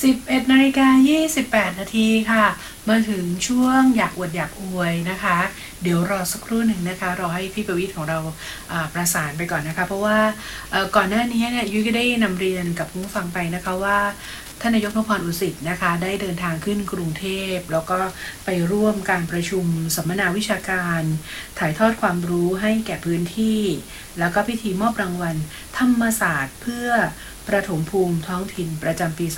11:28 นาทีค่ะมาถึงช่วงอยากอวดอยากอวยนะคะเดี๋ยวรอสักครู่หนึ่งนะคะรอให้พี่ประวิตรของเราประสานไปก่อนนะคะเพราะว่าก่อนหน้านี้เนี่ยยุ้ยก็ได้นำเรียนกับผู้ฟังไปนะคะว่าท่านนายกนพพรอุสิตนะคะได้เดินทางขึ้นกรุงเทพแล้วก็ไปร่วมการประชุมสัมมนาวิชาการถ่ายทอดความรู้ให้แก่พื้นที่แล้วก็พิธีมอบรางวัลธรรมศาสตร์เพื่อประถมภูมิท้องถิ่นประจำปี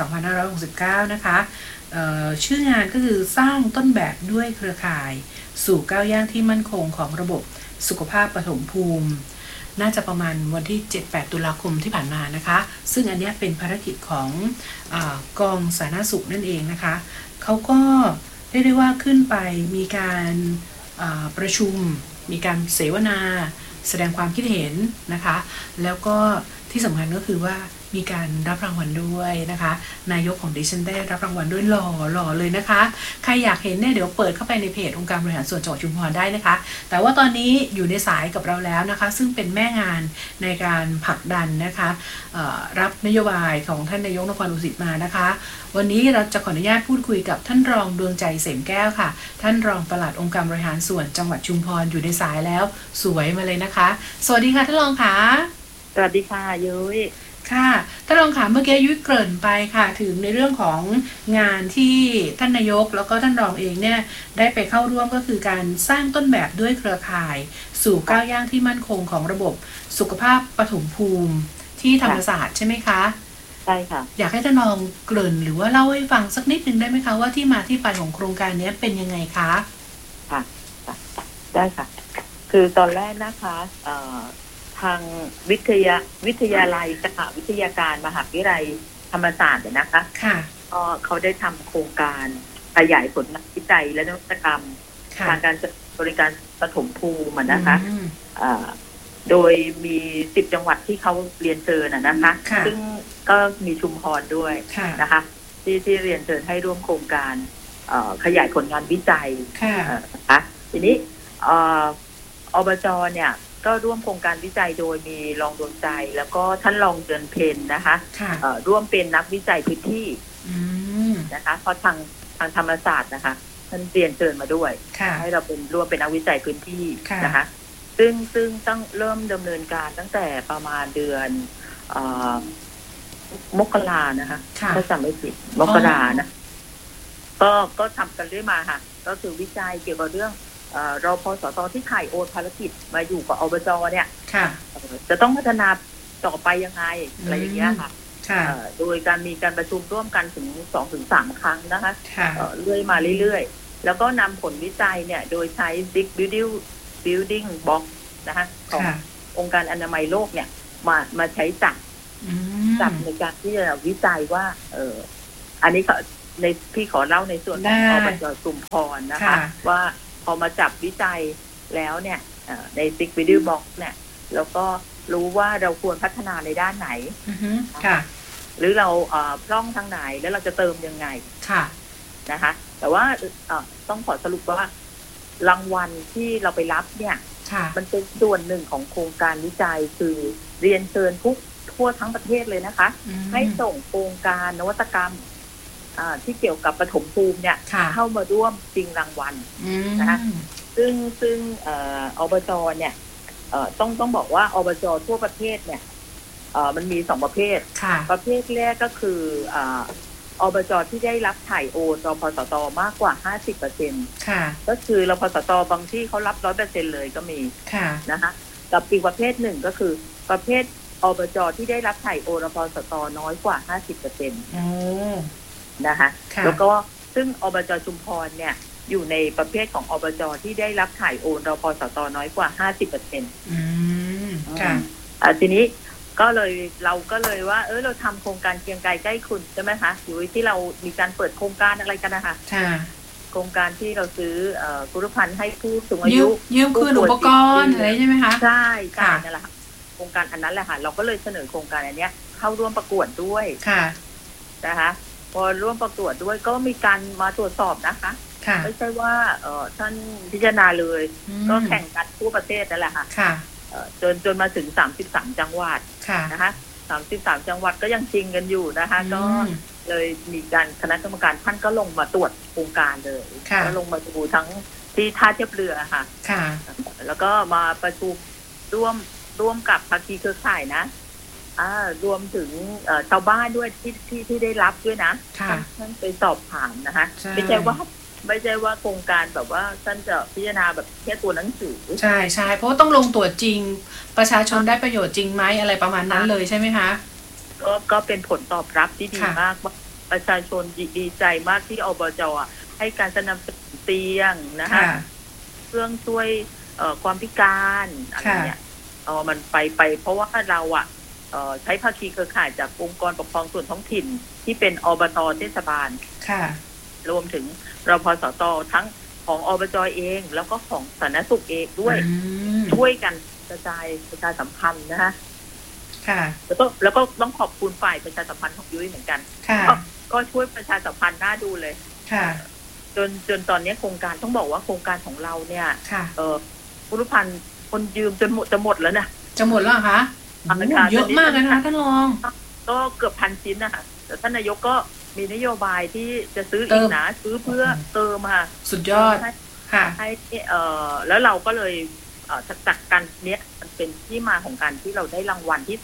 2569นะคะชื่องานก็คือสร้างต้นแบบด้วยเครือข่ายสู่ก้าวย่างที่มั่นคงของระบบสุขภาพปฐมภูมิน่าจะประมาณวันที่ 7-8 ตุลาคมที่ผ่านมานะคะซึ่งอันนี้เป็นภารกิจของกองสาธารณสุขนั่นเองนะคะเขาก็เรียกได้ว่าขึ้นไปมีการประชุมมีการเสวนาแสดงความคิดเห็นนะคะแล้วก็ที่สำคัญก็คือว่ามีการรับรางวัลด้วยนะคะนายกของดิฉันได้รับรางวัลด้วยหล่อเลยนะคะใครอยากเห็นเนี่ยเดี๋ยวเปิดเข้าไปในเพจองค์การบริหารส่วนจังหวัดชุมพรได้นะคะแต่ว่าตอนนี้อยู่ในสายกับเราแล้วนะคะซึ่งเป็นแม่งานในการผลักดันนะคะรับนโยบายของท่านนายกนพพรอุสิตมานะคะวันนี้เราจะขออนุญาตพูดคุยกับท่านรองดวงใจเสมแก้วค่ะท่านรองปลัดองค์การบริหารส่วนจังหวัดชุมพรอยู่ในสายแล้วสวยมาเลยนะคะสวัสดีค่ะท่านรองค่ะสวัสดีค่ะยุ้ยค่ะท่านรองค่ะเมื่อกี้ยุ้ยเกริ่นไปค่ะถึงในเรื่องของงานที่ท่านนายกแล้วก็ท่านรองเองเนี่ยได้ไปเข้าร่วมก็คือการสร้างต้นแบบด้วยเครือข่ายสู่ก้าวย่างที่มั่นคงของระบบสุขภาพปฐมภูมิที่ธรรมศาสตร์ใช่ไหมคะใช่ค่ะอยากให้ท่านรองเกริ่นหรือว่าเล่าให้ฟังสักนิดนึงได้ไหมคะว่าที่มาที่ไปของโครงการนี้เป็นยังไงคะค่ะได้ค่ะคือตอนแรกนะคะทางวิทยาลัยสหวิทยาการมหาวิทยาลัยธรรมศาสตร์นะคะค่ะเขาได้ทำโครงการขยายผลงานวิจัยและนวัตกรรมทางการบริการปฐมภูมินะคะโดยมี10 จังหวัดที่เขาเรียนเชิญนะคะซึ่งก็มีชุมพรด้วยนะคะที่เรียนเชิญให้ร่วมโครงการขยายผลงานวิจัยนะคะทีนี้อบจ.เนี่ยก็ร่วมโครงการวิจัยโดยมีรองดวงใจแล้วก็ท่านรองเดือนเพ็ญนะคะร่วมเป็นนักวิจัยพื้นที่นะคะเพราะทางธรรมศาสตร์นะคะท่านเรียนเชิญมาด้วยให้เราเป็นร่วมเป็นนักวิจัยพื้นที่นะคะซึ่งต้องเริ่มดำเนินการตั้งแต่ประมาณเดือนมกรานะคะถ้าจำไม่ผิดมกรานะก็ทำกันเรื่อยมาค่ะก็คือวิจัยเกี่ยวกับเรื่องรพสตที่ถ่ายโอนภารกิจมาอยู่กับอบจ.เนี่ยจะต้องพัฒนาต่อไปยังไงอะไรอย่างเงี้ยค่ะโดยการมีการประชุมร่วมกันถึง 2-3 ครั้งนะคะเรื่อยมาเรื่อยๆแล้วก็นำผลวิจัยเนี่ยโดยใช้ Big Building Box นะคะขององค์การอนามัยโลกเนี่ยมาใช้จับในการที่จะวิจัยว่าอันนี้ในพี่ขอเล่าในส่วนของอบจ.ชุมพรนะคะว่าพอมาจับวิจัยแล้วเนี่ยใน Big Building Box เนี่ยแล้วก็รู้ว่าเราควรพัฒนาในด้านไหนหรือเราพร่องทางไหนแล้วเราจะเติมยังไงนะคะแต่ว่าต้องขอสรุปว่ารางวัลที่เราไปรับเนี่ยมันเป็นส่วนหนึ่งของโครงการวิจัยคือเรียนเชิญทั่วทั้งประเทศเลยนะคะให้ส่งโครงการนวัตกรรมที่เกี่ยวกับปฐมภูมิเนี่ยเข้ามาร่วมจริงรางวัลนะคะซึ่งอบจ.เนี่ยต้องบอกว่าอบจ.ทั่วประเทศเนี่ยมันมี2 ประเภทประเภทแรกก็คืออบจ.ที่ได้รับถ่ายโอนรพสต.มากกว่า 50% ก็คือรพสต.บางที่เขารับ 100% เลยก็มีนะคะกับอีกประเภทหนึ่งก็คือประเภทอบจ.ที่ได้รับถ่ายโอนรพสต.น้อยกว่า 50% นะคะแล้วก็ซึ่งอบจ.ชุมพรเนี่ยอยู่ในประเภทของอบจ.ที่ได้รับถ่ายโอนรพสต.น้อยกว่า 50% ค่ะทีนี้เราก็เลยว่าเราทำโครงการเคียงไกลใกล้คุณใช่ไหมคะอยู่ที่เรามีการเปิดโครงการอะไรกันนะคะโครงการที่เราซื้อกุรุภัณฑ์ให้ผู้สูงอายุยืมคืนอุปกรณ์อะไรใช่ไหมคะใช่นั่นแหละโครงการอันนั้นแหละค่ะเราก็เลยเสนอโครงการอันนี้เข้าร่วมประกวดด้วยนะคะพอร่วมประกวดด้วยก็มีการมาตรวจสอบนะคะไม่ใช่ว่าท่านพิจารณาเลยก็แข่งกันทั่วประเทศนั่นแหละค่ะจนมาถึง33 จังหวัดนะคะ 33จังหวัดก็ยังชิงกันอยู่นะคะก็เลยมีการคณะกรรมการท่านก็ลงมาตรวจโครงการเลยก็ลงมาดูทั้งที่ท่าเทียบเรือค่ะแล้วก็มาประชุมร่วมกับภาคีเครือข่ายนะรวมถึงชาวบ้านด้วยที่ได้รับด้วยนะท่านไปสอบถามนะคะไม่ใช่ว่าโครงการแบบว่าท่านจะพิจารณาแบบแค่ตัวหนังสือใช่ใช่เพราะต้องลงตรวจจริงประชาชนได้ประโยชน์จริงไหมอะไรประมาณนั้นเลยใช่ไหมคะก็เป็นผลตอบรับที่ดีมากประชาชนดีใจมากที่อบจ.ให้การสนับสนุนเตียงนะคะเครื่องช่วยความพิการอะไรเนี่ยมันไปเพราะว่าเราใช้ภาคีเครือข่ายจากองค์กรปกครองส่วนท้องถิ่นที่เป็นอบต.เทศบาลรวมถึงรพสต.ทั้งของอบจ.เองแล้วก็ของสาธารณสุขเองด้วยช่วยกันกระจายประชาสัมพันธ์นะคะแล้วก็ต้องขอบคุณฝ่ายประชาสัมพันธ์ของยุ้ยเหมือนกันก็ช่วยประชาสัมพันธ์น่าดูเลยจนตอนนี้โครงการต้องบอกว่าโครงการของเราเนี่ยผู้รุพันธ์คนยืมจะหมดแล้วนะจะหมดแล้วคะเยอะมากนะคะท่านรองก็เกือบ1,000 ชิ้นนะคะแต่ท่านนายกก็มีนโยบายที่จะซื้ออีกนะซื้อเพื่อเติมค่ะสุดยอดค่ะให้แล้วเราก็เลยจากการเนี้ยมันเป็นที่มาของการที่เราได้รางวัลที่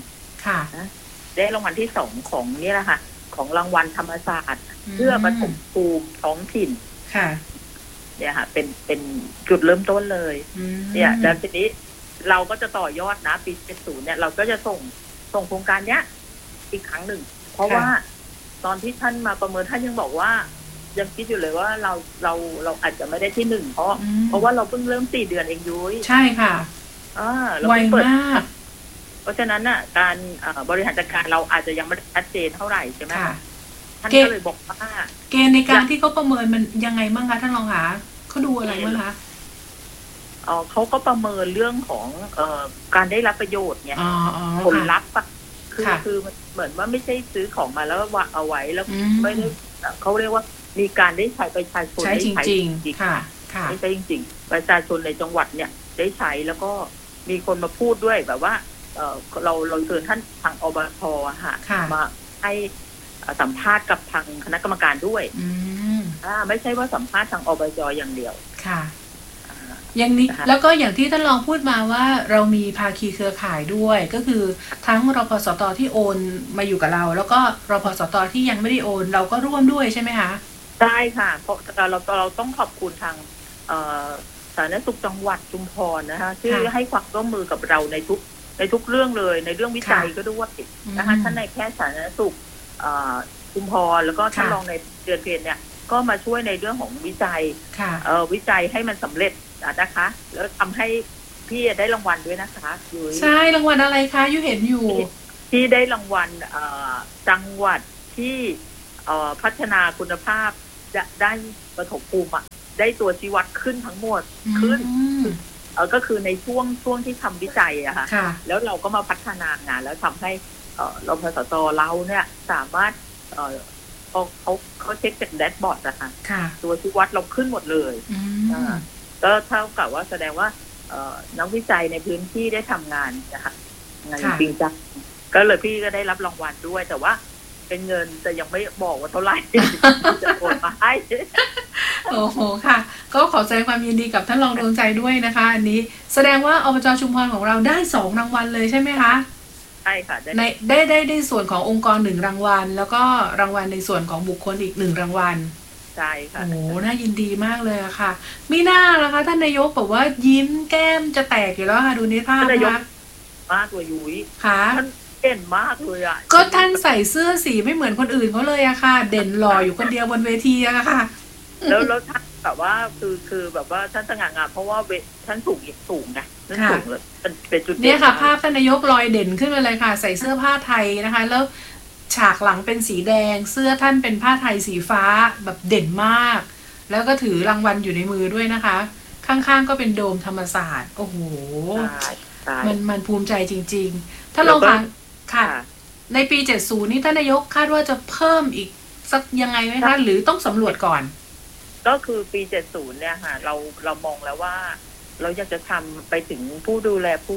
2 ค่ะได้รางวัลที่2ของนี่แหละค่ะของรางวัลธรรมศาสตร์เพื่อปฐมภูมิท้องถิ่นค่ะเนี่ยค่ะเป็นจุดเริ่มต้นเลยเนี่ยแล้วทีนี้เราก็จะต่อยอดนะปี70เนี่ยเราก็จะส่งโครงการเนี้ยอีกครั้งหนึ่งเพราะว่าตอนที่ท่านมาประเมินท่านยังบอกว่ายังคิดอยู่เลยว่าเราอาจจะไม่ได้ที่1เพราะว่าเราเพิ่งเริ่ม4 เดือนเองยุ้ยใช่ค่ะไวมากเพราะฉะนั้นน่ะการบริหารจัดการเราอาจจะยังไม่ชัดเจนเท่าไหร่ใช่ไหมท่านก็เลยบอกว่าเกณฑ์ในการที่เขาประเมินมันยังไงบ้างคะท่านรองคะเขาดูอะไรบ้างคะเขาก็ประเมินเรื่องของการได้รับประโยชน์เนี่ยผลลัพธ์คือเหมือนว่าไม่ใช่ซื้อของมาแล้ววางเอาไว้แล้วไม่ได้เขาเรียกว่ามีการได้ใช้ประชาชนได้ใช้จริงค่ะไม่ใช่จริงๆประชาชนในจังหวัดเนี่ยได้ใช้แล้วก็มีคนมาพูดด้วยแบบว่าเราเชิญท่านทางอบจ.มาให้สัมภาษณ์กับทางคณะกรรมการด้วยไม่ใช่ว่าสัมภาษณ์ทางอบจ.อย่างเดียวค่ะอย่างนี้แล้วก็อย่างที่ท่านรองพูดมาว่าเรามีภาคีเครือข่ายด้วยก็คือทั้งรพสต.ที่โอนมาอยู่กับเราแล้วก็รพสต.ที่ยังไม่ได้โอนเราก็ร่วมด้วยใช่ไหมคะใช่ค่ะเพราะเราต้องขอบคุณทางสาธารณสุขจังหวัดชุมพรนะคะที่ให้ความร่วมมือกับเราในทุกเรื่องเลยในเรื่องวิจัยก็ด้วยนะคะท่านนายแพทย์สาธารณสุขชุมพรแล้วก็ท่านรองในเดือนเพ็ญเนี่ยก็มาช่วยในเรื่องของวิจัยวิจัยให้มันสำเร็จนะคะแล้วทำให้พี่ได้รางวัลด้วยนะคะใช่รางวัลอะไรคะยูเห็นอยู่ที่ได้รางวัลจังหวัดที่พัฒนาคุณภาพจะได้ปฐมภูมิได้ตัวชี้วัดขึ้นทั้งหมดขึ้นก็คือในช่วงที่ทำวิจัยอะค่ะแล้วเราก็มาพัฒนางานแล้วทำให้รพสต.เราเนี่ยสามารถเขาเช็คจากแดชบอร์ดนะคะตัวชี้วัดเราขึ้นหมดเลยก็เท่ากับว่าแสดงว่านักวิจัยในพื้นที่ได้ทำงานนะคะงานจริงจังก็เลยพี่ก็ได้รับรางวัลด้วยแต่ว่าเป็นเงินแต่ยังไม่บอกว่าเท่าไหร่จะโอนมาให้โอ้โหค่ะก็ขอแสดงความยินดีกับท่านรองดวงใจด้วยนะคะอันนี้แสดงว่าอบจ.ชุมพรของเราได้2 รางวัลเลยใช่ไหมคะใช่ค่ะได้ส่วนขององค์กร1 รางวัลแล้วก็รางวัลในส่วนของบุคคลอีก1 รางวัลใช่ค่ะโอ้น่ายินดีมากเลยค่ะมีหน้านะคะท่านนายกบอกว่ายิ้มแก้มจะแตกอยู่แล้วค่ะดูในภาพนะคะมากเลยยุ้ยค่ะท่านเด่นมากเลยอ่ะก็ท่านใส่เสื้อสีไม่เหมือนคนอื่นเขาเลยอะค่ะเด่นหล่ออยู่คนเดียวบนเวทีอะค่ะแล้วท่านแบบว่าคือแบบว่าท่านสง่างามเพราะว่าท่านสูงไงท่านสูงเลยเป็นจุดเนี่ยค่ะภาพท่านนายกลอยเด่นขึ้นมาเลยค่ะใส่เสื้อผ้าไทยนะคะแล้วฉากหลังเป็นสีแดงเสื้อท่านเป็นผ้าไทยสีฟ้าแบบเด่นมากแล้วก็ถือรางวัลอยู่ในมือด้วยนะคะข้างๆก็เป็นโดมธรรมศาสตร์โอ้โหมันภูมิใจจริงๆถ้าลองค่ะในปี70นี้ท่านนายกคาดว่าจะเพิ่มอีกสักยังไงไหมคะหรือต้องสำรวจก่อนก็คือปี70เนี่ยค่ะเรามองแล้วว่าเราอยากจะทำไปถึงผู้ดูแล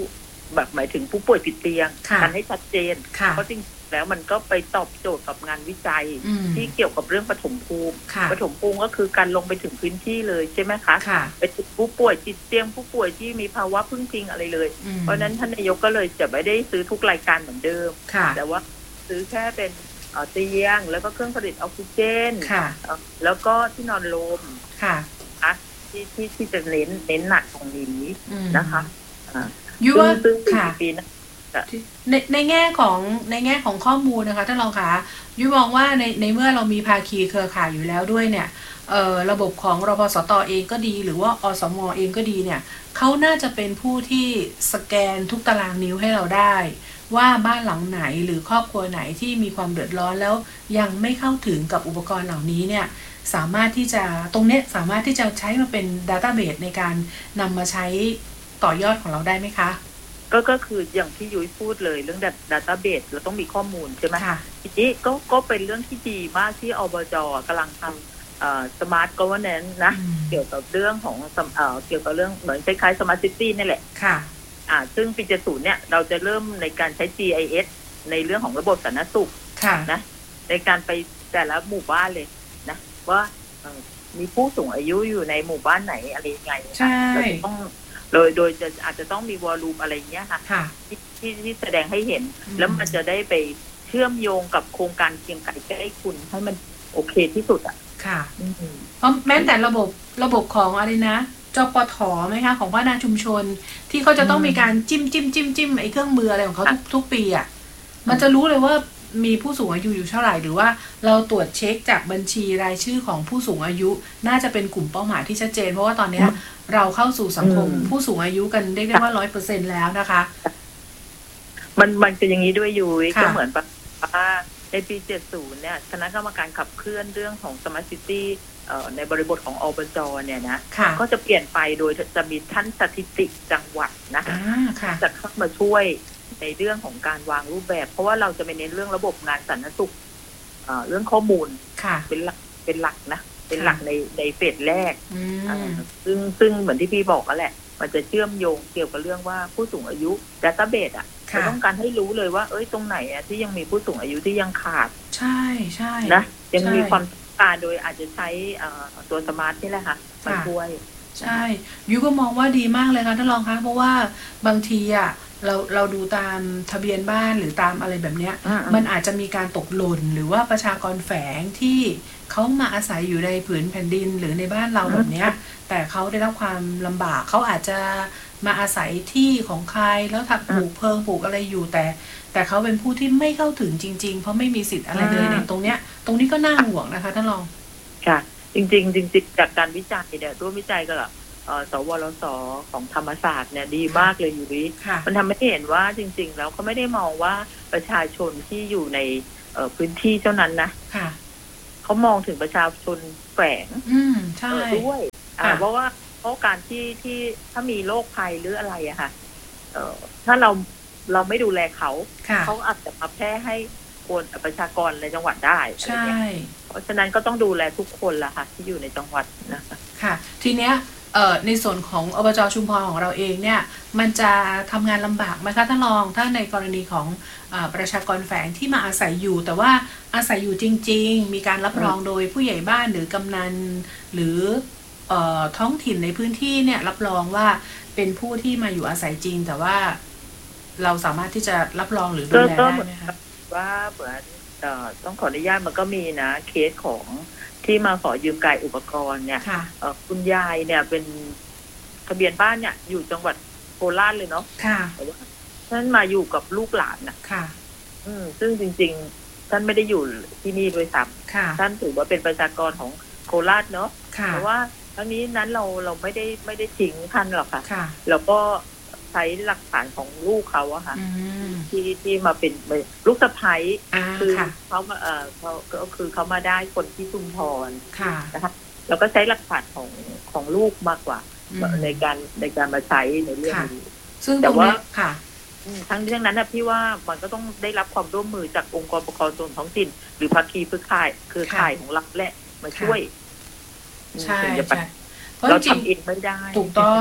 แบบหมายถึงผู้ป่วยติดเตียงค่ะกันให้ชัดเจนค่ะเพราะจริงๆแล้วมันก็ไปตอบโจทย์กับงานวิจัยอืมที่เกี่ยวกับเรื่องปฐมภูมิค่ะปฐมภูมิก็คือการลงไปถึงพื้นที่เลยใช่ไหมคะค่ะไปถึงผู้ป่วยติดเตียงผู้ป่วยที่มีภาวะพึ่งพิงอะไรเลยอืมเพราะฉะนั้นท่านนายกก็เลยจะไม่ได้ซื้อทุกรายการเหมือนเดิมค่ะแต่ว่าซื้อแค่เป็นเตียงแล้วก็เครื่องผลิตออกซิเจนค่ะแล้วก็ที่นอนลมค่ะนะที่จะเน้นหนักตรงนี้อืมนะคะยุว่าซึ่งค่ะปีหน้าในแง่ของข้อมูลนะคะท่านรองคะยุมองว่าในเมื่อเรามีภาคีเครือข่ายอยู่แล้วด้วยเนี่ยระบบของรพสตเองก็ดีหรือว่าอสมเองก็ดีเนี่ยเขาน่าจะเป็นผู้ที่สแกนทุกตารางนิ้วให้เราได้ ว่าบ้านหลังไหนหรือครอบครัวไหนที่มีความเดือดร้อนแล้วยังไม่เข้าถึงกับอุปกรณ์เหล่านี้เนี่ยสามารถที่จะตรงเนี้ยสามารถที่จะใช้มาเป็นดัตต้าเบสในการนำมาใช้ต่อยอดของเราได้ไหมคะก็คืออย่างที่ยุ้ยพูดเลยเรื่อง database เราต้องมีข้อมูลใช่ไหมค่ะทีนี้ก็เป็นเรื่องที่ดีมากที่อบจ.กำลังทำsmart governance นะ เกี่ยวกับเรื่องของเกี่ยวกับเรื่องเหมือนคล้ายๆ smart city นี่แหละค่ะซึ่งปี70เนี่ยเราจะเริ่มในการใช้ GIS ในเรื่องของระบบสาธารณสุขค่ะนะในการไปแต่ละหมู่บ้านเลยนะว่ามีผู้สูงอายุอยู่ในหมู่บ้านไหนอะไรยังไงใช่เราจะต้องโดยจะอาจจะต้องมีวอลลุ่มอะไรเงี้ยค่ะค่ะที่แสดงให้เห็น แล้วมันจะได้ไปเชื่อมโยงกับโครงการเคียงไก่ใกล้คุณให้มันโอเคที่สุดอ่ะค่ะ เพราะแม้แต่ระบบของอะไรนะจปทไหมคะของพัฒนาชุมชน ที่เขาจะต้องมีการจิ้มไอ้เครื่องมืออะไรของเขาทุกปีอ่ะมันจะรู้เลยว่ามีผู้สูงอายุอยู่เท่าไหร่หรือว่าเราตรวจเช็คจากบัญชีรายชื่อของผู้สูงอายุ น่าจะเป็นกลุ่มเป้าหมายที่ชัดเจนเพราะว่าตอนเนี้ยเราเข้าสู่สังคมผู้สูงอายุกันได้ว่า100%แล้วนะคะมันเป็นอย่างนี้ด้วยยุ้ยค่ะก็เหมือนว่าในปี70เนี่ยคณะกรรมการขับเคลื่อนเรื่องของ Smart City ในบริบทของอบจ.เนี่ยนะค่ะก็จะเปลี่ยนไปโดยจะมีท่านสถิติจังหวัดนะค่ะจะเข้ามาช่วยในเรื่องของการวางรูปแบบ เพราะว่าเราจะไปเน้นเรื่องระบบงานสาธารณสุขเรื่องข้อมูลค่ะเป็นหลักนะเป็นหลักในเฟสแรกอืมซึ่งเหมือนที่พี่บอกแล้วแหละ มันจะเชื่อมโยงเกี่ยวกับเรื่องว่าผู้สูงอายุ database เราต้องการให้รู้เลยว่าตรงไหนที่ยังมีผู้สูงอายุที่ยังขาดใช่ใช่นะยังมีความต้องการโดยอาจจะใช้ตัวสมาร์ทนี่แหละค่ะมาช่วยใช่ยุก็มองว่าดีมากเลยค่ะท่านรองคะเพราะว่าบางทีอ่ะเราดูตามทะเบียนบ้านหรือตามอะไรแบบเนี้ยมันอาจจะมีการตกหล่นหรือว่าประชากรแฝงที่เขามาอาศัยอยู่ในผืนแผ่นดินหรือในบ้านเราแบบเนี้ยแต่เขาได้รับความลำบากเขาอาจจะมาอาศัยที่ของใครแล้วถักปลูกเพิงปลูกอะไรอยู่แต่เขาเป็นผู้ที่ไม่เข้าถึงจริงๆเพราะไม่มีสิทธิ์อะไรเลยในตรงนี้ก็น่าห่วงนะคะท่านรองค่ะจริงจากการวิจัยเนี่ยร่วมวิจัยกับสวรสของธรรมศาสตร์เนี่ยดีมากเลยอยู่ดิมันทำให้เห็นว่าจริงๆแล้วเขาไม่ได้มองว่าประชาชนที่อยู่ในพื้นที่เท่านั้นนะเขามองถึงประชาชนแฝงด้วยเพราะการที่ถ้ามีโรคภัยหรืออะไรอะค่ะถ้าเราไม่ดูแลเขาอาจจะมาแพร่ให้คนประชากรในจังหวัดได้ใช่เพราะฉะนั้นก็ต้องดูแลทุกคนละค่ะที่อยู่ในจังหวัดนะคะค่ะทีเนี้ยในส่วนของอบจ.ชุมพรของเราเองเนี่ยมันจะทำงานลำบากไหมคะท่านรองถ้าในกรณีของประชากรแฝงที่มาอาศัยอยู่แต่ว่าอาศัยอยู่จริงๆมีการรับรองโดยผู้ใหญ่บ้านหรือกำนันหรือท้องถิ่นในพื้นที่เนี่ยรับรองว่าเป็นผู้ที่มาอยู่อาศัยจริงแต่ว่าเราสามารถที่จะรับรองหรือดูแลได้ไหมคะว่าเหมือนต้องขออนุญาตมันก็มีนะเคสของที่มาขอยืมกายอุปกรณ์เนี่ยคุณยายเนี่ยเป็นทะเบียนบ้านเนี่ยอยู่จังหวัดโคราชเลยเนาะแต่ว่าท่านมาอยู่กับลูกหลานนะซึ่งจริงๆท่านไม่ได้อยู่ที่นี่ด้วยซ้ำท่านถือว่าเป็นประชากรของโคราชเนาะแต่ว่าทั้งนี้นั้นเราไม่ได้ทิ้งท่านหรอกค่ะแล้วก็ใช้หลักฐานของลูกเขาอะค่ะที่มาเป็นลูกสะใภ้คือเขาก็คือเขามาได้คนที่ชุมพรนะคะแล้วก็ใช้หลักฐานของลูกมากกว่าในการมาใช้ในเรื่องนี้แต่ว่าทั้งเรื่องนั้นนะพี่ว่ามันก็ต้องได้รับความร่วมมือจากองค์กรปกครองส่วนท้องถิ่นหรือภาคีเครือข่ายของรัฐแหละมาช่วยใช่เราทำเองไม่ได้ถูกต้อง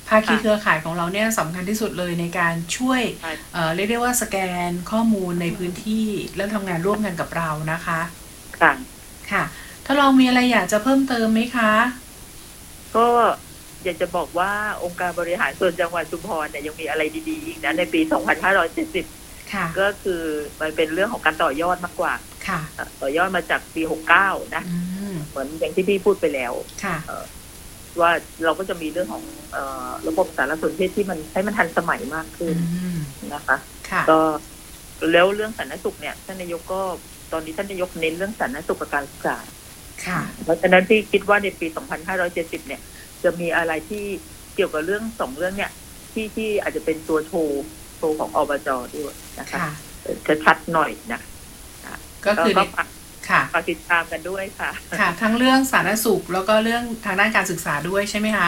ภาคีเครือข่ายของเราเนี่ยสำคัญที่สุดเลยในการช่วยเรียกได้ว่าสแกนข้อมูลในพื้นที่แล้วทำงานร่วมกันกับเรานะคะค่ะค่ะถ้าเรามีอะไรอยากจะเพิ่มเติมไหมคะก็อยากจะบอกว่าองค์การบริหารส่วนจังหวัดชุมพรเนี่ยยังมีอะไรดีๆอีกนะในปี 2570ก็คือมันเป็นเรื่องของการต่อยอดมากกว่าต่อยอดมาจากปี 69นะเหมือนอย่างที่พี่พูดไปแล้วว่าเราก็จะมีเรื่องของระบบสารสนเทศที่มันให้มันทันสมัยมากขึ้นนะคะก็แล้วเรื่องสาธารณสุขเนี่ยท่านนายกก็ตอนนี้ท่านนายกเน้นเรื่องสาธารณสุขกับการศึกษาเพราะฉะนั้นพี่คิดว่าในปี 2570เนี่ยจะมีอะไรที่เกี่ยวกับเรื่อง2เรื่องเนี่ยที่อาจจะเป็นตัวโชว์ของอบจ.ด้วยนะคะชัดๆหน่อยนะก็คือฝากติดตามกันด้วยค่ะค่ะทั้งเรื่องสาธารณสุขแล้วก็เรื่องทางด้านการศึกษาด้วยใช่ไหมคะ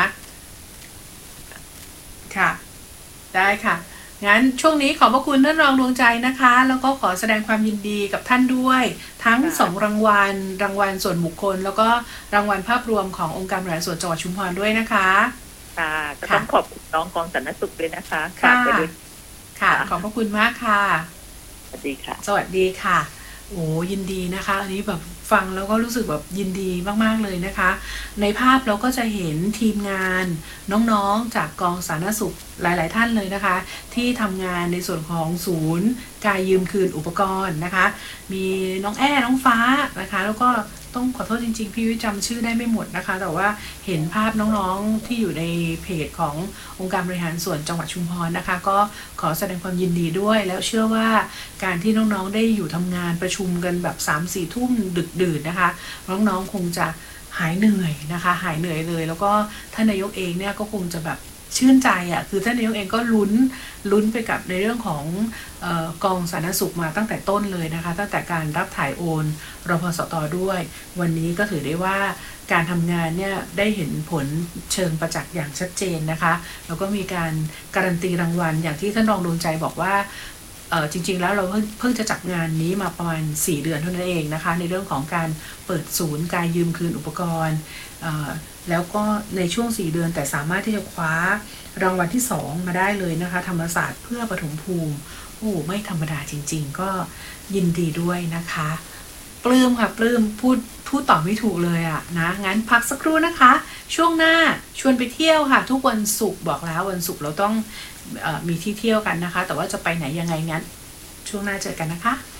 ค่ะได้ค่ะงั้นช่วงนี้ขอบพระคุณท่านรองดวงใจนะคะแล้วก็ขอแสดงความยินดีกับท่านด้วยทั้ง2รางวัลส่วนบุคคลแล้วก็รางวัลภาพรวมขององค์การบริหารส่วนจังหวัดชุมพรด้วยนะคะค่ะก็ต้องขอบคุณน้องกองสาธารณสุขด้วยนะคะค่ะขอบพระคุณมากค่ะสวัสดีค่ะสวัสดีค่ะโอ้ยินดีนะคะอันนี้แบบฟังแล้วก็รู้สึกแบบยินดีมากๆเลยนะคะในภาพเราก็จะเห็นทีมงานน้องๆจากกองสาธารณสุขหลายๆท่านเลยนะคะที่ทำงานในส่วนของศูนย์การยืมคืนอุปกรณ์นะคะมีน้องน้องฟ้านะคะแล้วก็ต้องขอโทษจริงๆพี่วิจำชื่อได้ไม่หมดนะคะแต่ว่าเห็นภาพน้องๆที่อยู่ในเพจขององค์การบริหารส่วนจังหวัดชุมพรนะคะก็ขอแสดงความยินดีด้วยแล้วเชื่อว่าการที่น้องๆได้อยู่ทำงานประชุมกันแบบ 3-4 ทุ่มดึกดื่นนะคะน้องๆคงจะหายเหนื่อยนะคะหายเหนื่อยเลยแล้วก็ท่านนายกเองเนี่ยก็คงจะแบบชื่นใจอ่ะคือท่านนายกเองก็ลุ้นไปกับในเรื่องของกองสาธารณสุขมาตั้งแต่ต้นเลยนะคะตั้งแต่การรับถ่ายโอนรพสต.ด้วยวันนี้ก็ถือได้ว่าการทำงานเนี่ยได้เห็นผลเชิงประจักษ์อย่างชัดเจนนะคะแล้วก็มีการการันตีรางวัลอย่างที่ท่านรองดวงใจบอกว่าจริงๆแล้วเราเพิ่งจะจัดงานนี้มาประมาณ4 เดือนเท่านั้นเองนะคะในเรื่องของการเปิดศูนย์การยืมคืนอุปกรณ์แล้วก็ในช่วง4 เดือนแต่สามารถที่จะคว้ารางวัลที่2มาได้เลยนะคะธรรมศาสตร์เพื่อปฐมภูมิโอ้ไม่ธรรมดาจริงๆก็ยินดีด้วยนะคะปลื้มค่ะปลื้มพูดต่อไม่ถูกเลยอะนะงั้นพักสักครู่นะคะช่วงหน้าชวนไปเที่ยวค่ะทุกวันศุกร์บอกแล้ววันศุกร์เราต้องมีที่เที่ยวกันนะคะแต่ว่าจะไปไหนยังไงงั้นช่วงหน้าเจอกันนะคะ